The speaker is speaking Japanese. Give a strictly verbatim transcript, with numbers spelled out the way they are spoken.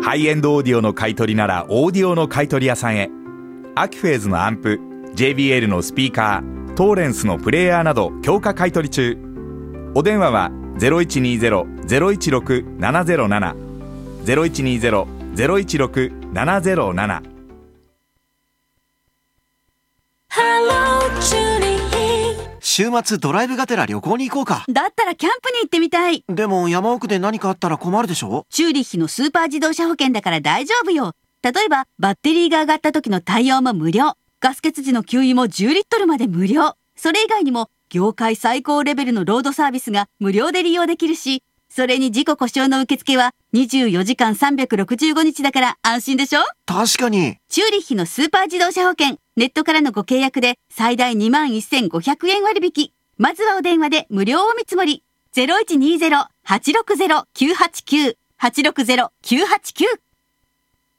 ハイエンドオーディオの買い取りならオーディオの買い取り屋さんへ。アキフェーズのアンプ、 ジェイビーエル のスピーカー、トーレンスのプレイヤーなど強化買い取り中。お電話は ゼロいちにゼロ ゼロいちろく ななゼロなな ゼロいちにゼロ ゼロいちろく ななゼロなな。 週末ドライブがてら旅行に行こうか。 だったらキャンプに行ってみたい。 でも山奥で何かあったら困るでしょ。 チューリッヒのスーパー自動車保険だから大丈夫よ。例えばバッテリーが上がった時の対応も無料、ガス欠時の給油もじゅうリットルまで無料。それ以外にも業界最高レベルのロードサービスが無料で利用できるし、それに事故故障の受付はにじゅうよじかんさんびゃくろくじゅうごにちだから安心でしょ。 確かに。 チューリッヒのスーパー自動車保険、ネットからのご契約で最大 にまんせんごひゃくえん割引。まずはお電話で無料お見積もり。ゼロいちにゼロ はちろくゼロ きゅうはちきゅう はちろくゼロ きゅうはちきゅう